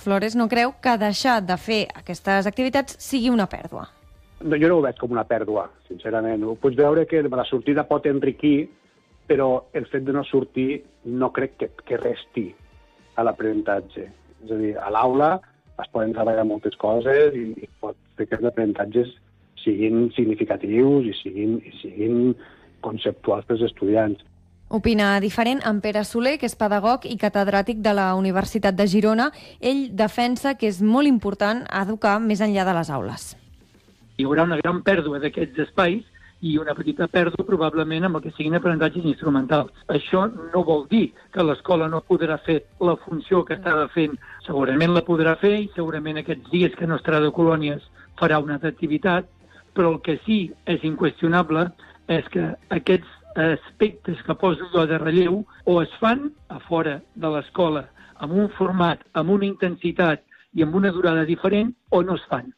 Flores no creu que deixar de fer aquestes activitats sigui una pèrdua. No, jo no ho veig com una pèrdua, sincerament. Ho pots veure que la sortida pot enriquir, però el fet de no sortir no crec que resti a l'aprenentatge. És a dir, a l'aula es poden treballar moltes coses i pot fer que els aprenentatges siguin significatius i siguin conceptuals pels estudiants. Opina diferent en Pere Soler, que és pedagog i catedràtic de la Universitat de Girona. Ell defensa que és molt important educar més enllà de les aules. Hi haurà una gran pèrdua d'aquests espais i una petita pèrdua probablement amb el que siguin aprenentatges instrumentals. Això no vol dir que l'escola no podrà fer la funció que estava fent. Segurament la podrà fer i segurament aquests dies que no estarà de colònies farà una altra activitat, però el que sí és inqüestionable és que aquests aspectes que poso jo de relleu o es fan a fora de l'escola amb un format, amb una intensitat i amb una durada diferent o no es fan.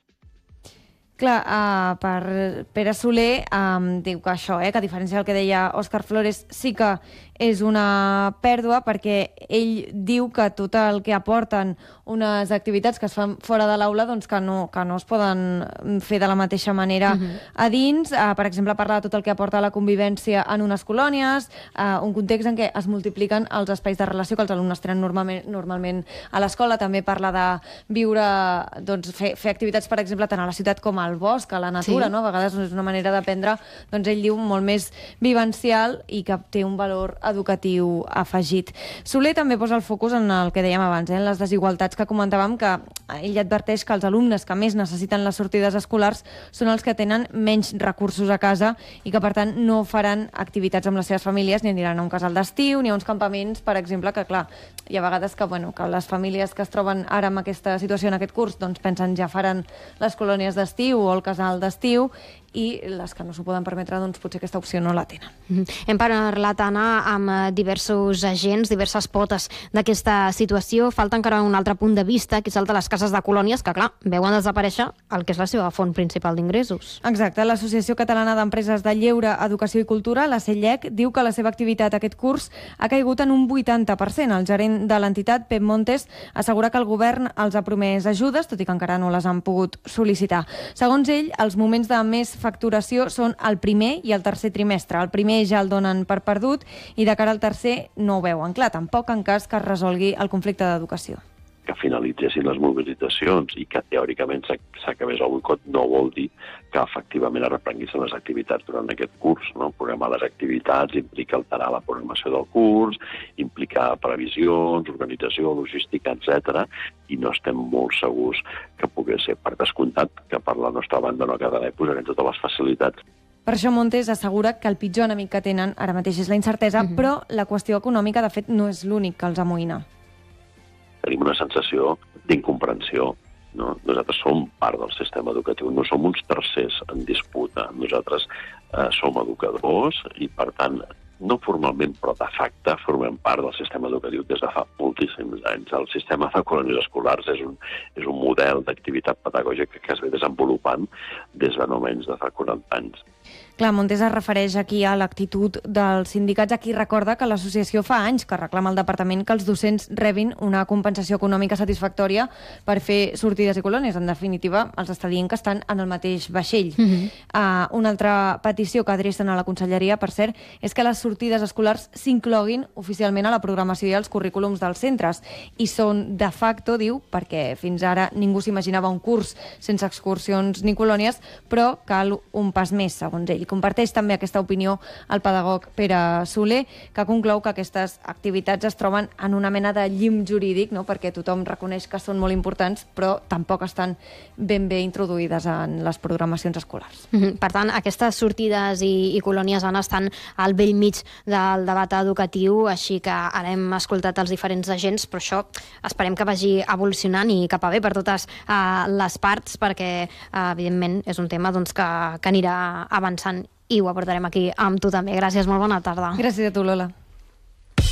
Clar, per Pere Soler diu que això, que a diferència del que deia Òscar Flores, sí que és una pèrdua perquè ell diu que tot el que aporten unes activitats que es fan fora de l'aula doncs que no es poden fer de la mateixa manera a dins. Per exemple, parla de tot el que aporta la convivència en unes colònies, un context en què es multipliquen els espais de relació que els alumnes tenen normalment a l'escola. També parla de viure, doncs, fer activitats, per exemple, tant a la ciutat com al bosc, a la natura, no? A vegades és una manera d'aprendre, doncs ell diu, molt més vivencial i que té un valor educatiu afegit. Soler també posa el focus en el que dèiem abans, en les desigualtats que comentàvem, que ell adverteix que els alumnes que més necessiten les sortides escolars són els que tenen menys recursos a casa i que, per tant, no faran activitats amb les seves famílies, ni aniran a un casal d'estiu, ni a uns campaments, per exemple, que, clar, hi ha vegades que les famílies que es troben ara en aquesta situació, en aquest curs, doncs pensen ja faran les colònies d'estiu o el casal d'estiu, i les que no s'ho poden permetre, doncs potser aquesta opció no la tenen. Hem parlat, Anna, amb diversos agents, diverses potes d'aquesta situació. Falta encara un altre punt de vista, que és el de les cases de colònies, que, clar, veuen desaparèixer el que és la seva font principal d'ingressos. Exacte. L'Associació Catalana d'Empreses de Lleure, Educació i Cultura, la CELLEC, diu que la seva activitat aquest curs ha caigut en un 80%. El gerent de l'entitat, Pep Montes, assegura que el govern els ha promès ajudes, tot i que encara no les han pogut sol·licitar. Segons ell, els moments de més facturació són el primer i el tercer trimestre. El primer ja el donen per perdut i de cara al tercer no ho veuen clar, tampoc en cas que es resolgui el conflicte d'educació. Que finalitzessin les mobilitzacions i que teòricament s'acabés el boicot no vol dir que efectivament es reprenguissin les activitats durant aquest curs. No? Programar les activitats implica alterar la programació del curs, implica previsions, organització, logística, etc. I no estem molt segurs que pogués ser per descomptat que per la nostra banda no quedarà i posarem totes les facilitats. Per això Montes assegura que el pitjor enemic que tenen ara mateix és la incertesa, però la qüestió econòmica, de fet, no és l'únic que els amoïna. Tenim una sensació d'incomprensió. No? Nosaltres som part del sistema educatiu, no som uns tercers en disputa. Nosaltres som educadors i, per tant, no formalment, però de facte, formem part del sistema educatiu des de fa moltíssims anys. El sistema de colònies escolars és un model d'activitat pedagògica que es ve desenvolupant des de no menys de fa 40 anys. Clar, Montes es refereix aquí a l'actitud dels sindicats, a qui recorda que l'associació fa anys que reclama al departament que els docents rebin una compensació econòmica satisfactòria per fer sortides i colònies. En definitiva, els està dient que estan en el mateix vaixell. Una altra petició que adrecen a la conselleria, per cert, és que les sortides escolars s'incloguin oficialment a la programació i als currículums dels centres. I són de facto, diu, perquè fins ara ningú s'imaginava un curs sense excursions ni colònies, però cal un pas més, segons ell. Comparteix també aquesta opinió el pedagog Pere Soler, que conclou que aquestes activitats es troben en una mena de llim jurídic, no? Perquè tothom reconeix que són molt importants, però tampoc estan ben bé introduïdes en les programacions escolars. Per tant, aquestes sortides i colònies estan al bell mig del debat educatiu, així que ara hem escoltat els diferents agents, però això esperem que vagi evolucionant i cap a bé per totes les parts, perquè evidentment és un tema que anirà avançant i ho abordarem aquí amb tu també. Gràcies, molt bona tarda. Gràcies a tu, Lola.